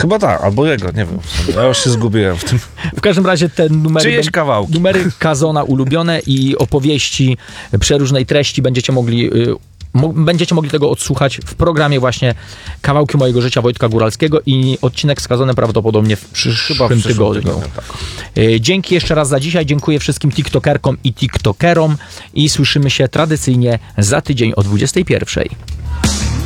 Chyba tak, albo jego, nie wiem. Ja już się zgubiłem w tym. W każdym razie te Czyjeś kawałki. numery Kazona ulubione i opowieści przeróżnej treści będziecie mogli tego odsłuchać w programie właśnie Kawałki mojego życia Wojtka Góralskiego i odcinek z Kazonem prawdopodobnie w przyszłym tygodniu. Tak. Dzięki jeszcze raz za dzisiaj, dziękuję wszystkim tiktokerkom i tiktokerom i słyszymy się tradycyjnie za tydzień o 21:00.